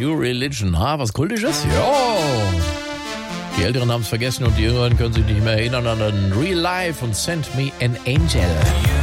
New Religion. Was Kultisches? Ja. Die Älteren haben es vergessen und die Jüngeren können sich nicht mehr erinnern an den Real Life und Send Me an Angel.